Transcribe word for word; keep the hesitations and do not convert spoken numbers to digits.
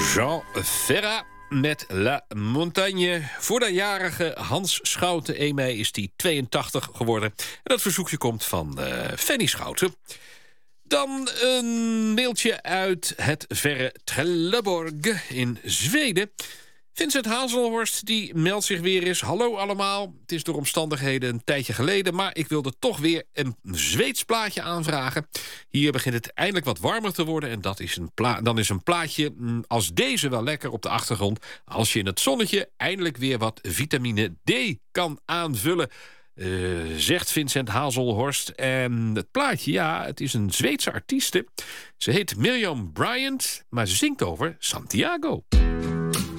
Jean Ferrat met La Montagne. Voor de jarige Hans Schouten, één mei is die tweeëntachtig geworden. En dat verzoekje komt van uh, Fanny Schouten. Dan een mailtje uit het verre Trelleborg in Zweden. Vincent Hazelhorst die meldt zich weer eens. Hallo allemaal, het is door omstandigheden een tijdje geleden, maar ik wilde toch weer een Zweeds plaatje aanvragen. Hier begint het eindelijk wat warmer te worden en dat is een pla- dan is een plaatje als deze wel lekker op de achtergrond, als je in het zonnetje eindelijk weer wat vitamine D kan aanvullen. Uh, zegt Vincent Hazelhorst. En het plaatje, ja, het is een Zweedse artieste. Ze heet Miriam Bryant, maar ze zingt over Santiago.